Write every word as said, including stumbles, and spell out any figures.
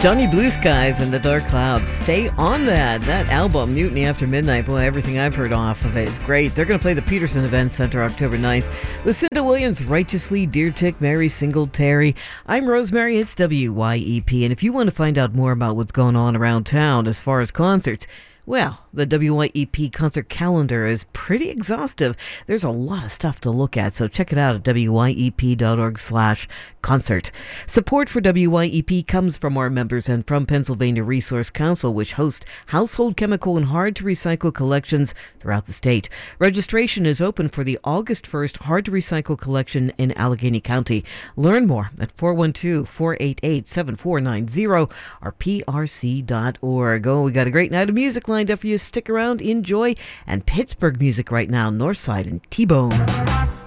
Johnny Blue Skies and the Dark Clouds. Stay on that. That album, Mutiny After Midnight, boy, everything I've heard off of it is great. They're going to play the Peterson Event Center October ninth. Lucinda Williams, Righteously, Dear Tick, Mary Singletary. I'm Rosemary, it's W Y E P. And if you want to find out more about what's going on around town as far as concerts, well, the W Y E P concert calendar is pretty exhaustive. There's a lot of stuff to look at, so check it out at W Y E P dot org slash concert. Support for W Y E P comes from our members and from Pennsylvania Resource Council, which hosts household chemical and hard-to-recycle collections throughout the state. Registration is open for the August first hard-to-recycle collection in Allegheny County. Learn more at four one two, four eight eight, seven four nine zero or P R C dot org. Oh, we got a great night of music lined up for you. Stick around, enjoy, and Pittsburgh music right now, Northside and T-Bone.